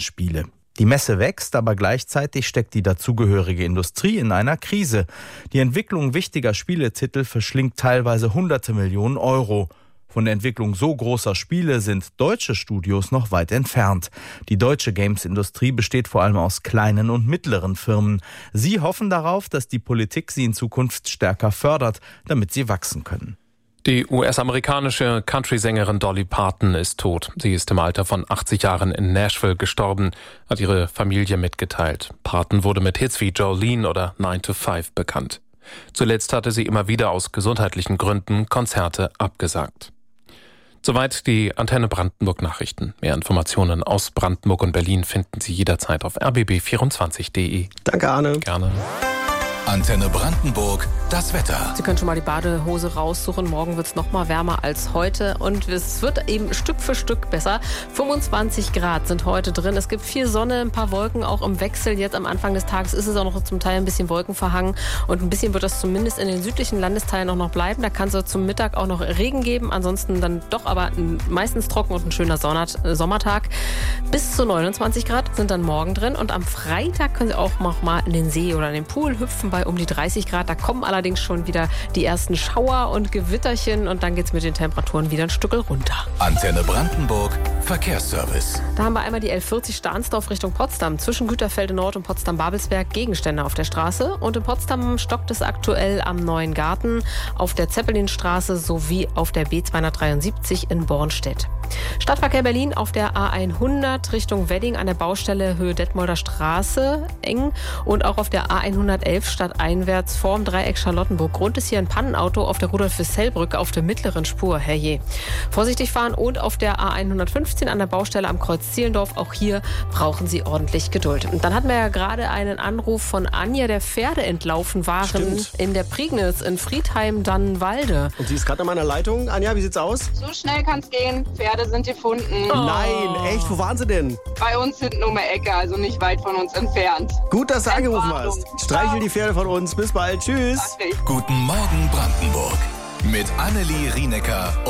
Spiele. Die Messe wächst, aber gleichzeitig steckt die dazugehörige Industrie in einer Krise. Die Entwicklung wichtiger Spieletitel verschlingt teilweise hunderte Millionen Euro. Von der Entwicklung so großer Spiele sind deutsche Studios noch weit entfernt. Die deutsche Games-Industrie besteht vor allem aus kleinen und mittleren Firmen. Sie hoffen darauf, dass die Politik sie in Zukunft stärker fördert, damit sie wachsen können. Die US-amerikanische Country-Sängerin Dolly Parton ist tot. Sie ist im Alter von 80 Jahren in Nashville gestorben, hat ihre Familie mitgeteilt. Parton wurde mit Hits wie Jolene oder 9 to 5 bekannt. Zuletzt hatte sie immer wieder aus gesundheitlichen Gründen Konzerte abgesagt. Soweit die Antenne Brandenburg Nachrichten. Mehr Informationen aus Brandenburg und Berlin finden Sie jederzeit auf rbb24.de. Danke, Arne. Gerne. Antenne Brandenburg, das Wetter. Sie können schon mal die Badehose raussuchen. Morgen wird es noch mal wärmer als heute und es wird eben Stück für Stück besser. 25 Grad sind heute drin. Es gibt viel Sonne, ein paar Wolken auch im Wechsel. Jetzt am Anfang des Tages ist es auch noch zum Teil ein bisschen wolkenverhangen und ein bisschen wird das zumindest in den südlichen Landesteilen auch noch bleiben. Da kann es zum Mittag auch noch Regen geben. Ansonsten dann doch aber meistens trocken und ein schöner Sommertag. Bis zu 29 Grad sind dann morgen drin und am Freitag können Sie auch noch mal in den See oder in den Pool hüpfen bei um die 30 Grad. Da kommen allerdings schon wieder die ersten Schauer und Gewitterchen und dann geht es mit den Temperaturen wieder ein Stück runter. Antenne Brandenburg, Verkehrsservice. Da haben wir einmal die L40 Stahnsdorf Richtung Potsdam. Zwischen Güterfelde Nord und Potsdam-Babelsberg Gegenstände auf der Straße. Und in Potsdam stockt es aktuell am Neuen Garten, auf der Zeppelinstraße sowie auf der B273 in Bornstedt. Stadtverkehr Berlin auf der A100 Richtung Wedding an der Baustelle Höhe Detmolder Straße eng und auch auf der A111 stadteinwärts vorm Dreieck Charlottenburg. Grund ist hier ein Pannenauto auf der Rudolf-Wissell-Brücke auf der mittleren Spur. Herrje. Vorsichtig fahren und auf der A115 an der Baustelle am Kreuz Zehlendorf. Auch hier brauchen Sie ordentlich Geduld. Und dann hatten wir ja gerade einen Anruf von Anja, der Pferde entlaufen waren. Stimmt. In der Prignitz in Friedheim-Dannenwalde. Und sie ist gerade an meiner Leitung. Anja, wie sieht's aus? So schnell kann's gehen. Pferde sind gefunden. Nein, echt? Wo waren sie denn? Bei uns hinten um die Ecke, also nicht weit von uns entfernt. Gut, dass du angerufen hast. Streichel die Pferde von uns. Bis bald. Tschüss. Guten Morgen Brandenburg mit Annelie Rienecker